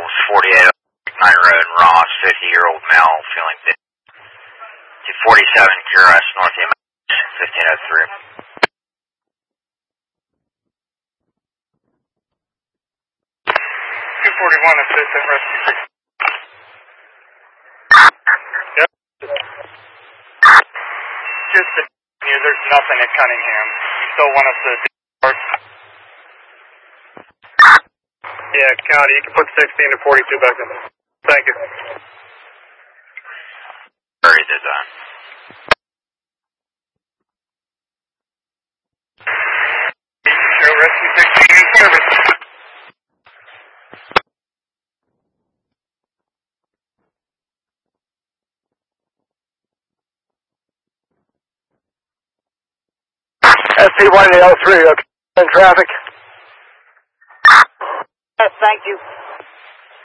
Vehicles 48 Night Road, Ross, 50-year-old male, feeling 247 QRS North EMS, 1503. 241 assistant rescue. Yep. Just to you, there's nothing at Cunningham. You still want us to do Yeah, County, you can put 16 to 42 back in there. Thank you. Very design. Show rescue 16 in service. SP-1803, okay, in traffic. Yes, thank you.